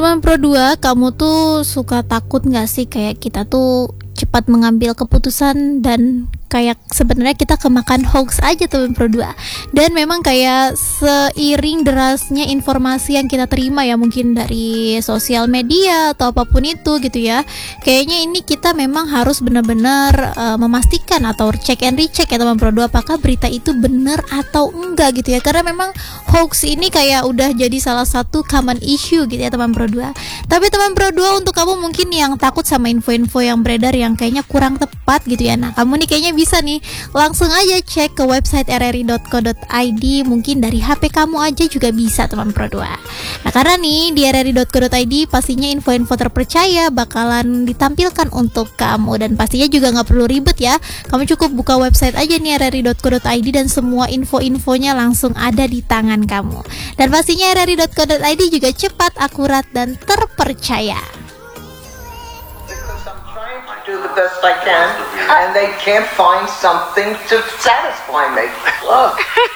Teman Pro 2, kamu tuh suka takut gak sih kayak kita tuh cepat mengambil keputusan dan kayak sebenarnya kita kemakan hoax aja teman Pro 2. Dan memang kayak seiring derasnya informasi yang kita terima ya, mungkin dari sosial media atau apapun itu gitu ya, kayaknya ini kita memang harus benar-benar memastikan atau check and recheck ya teman Pro 2, apakah berita itu benar atau enggak gitu ya, karena memang hoax ini kayak udah jadi salah satu common issue gitu ya teman Pro 2. Tapi teman Pro 2, untuk kamu mungkin yang takut sama info-info yang beredar yang kayaknya kurang tepat gitu ya, nah kamu nih kayaknya bisa nih langsung aja cek ke website rri.co.id, mungkin dari HP kamu aja juga bisa teman Pro 2. Nah karena nih di rri.co.id pastinya info-info terpercaya bakalan ditampilkan untuk kamu, dan pastinya juga nggak perlu ribet ya, kamu cukup buka website aja nih rri.co.id dan semua info-infonya langsung ada di tangan kamu. Dan pastinya rri.co.id juga cepat, akurat, dan terpercaya. Do the best I can, and they can't find something to satisfy me. Look.